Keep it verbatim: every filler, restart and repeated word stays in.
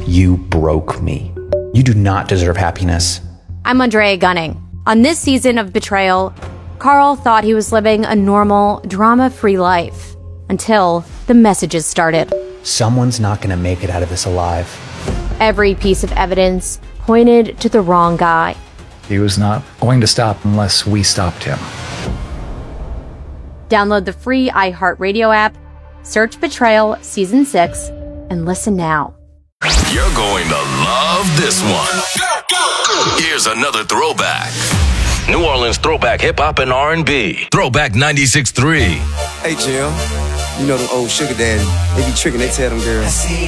You broke me. You do not deserve happiness. I'm Andrea Gunning. On this season of Betrayal, Carl thought he was living a normal, drama-free life until the messages started. Someone's not going to make it out of this alive. Every piece of evidence pointed to the wrong guy. He was not going to stop unless we stopped him. Download the free iHeartRadio app, search Betrayal Season six, and listen now. You're going to love this one. Here's another throwback. New Orleans throwback hip-hop and R and B. Throwback ninety-six point three. Hey, Jim. You know them old sugar daddy. They be tricking, they tell them girls.